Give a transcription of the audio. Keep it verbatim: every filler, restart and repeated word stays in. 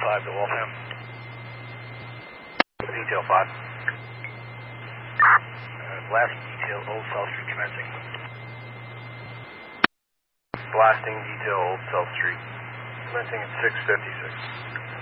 five to Waltham. Detail five. Uh, last detail, Old South Street commencing. Blasting detail Old South Street. Commencing at six fifty-six.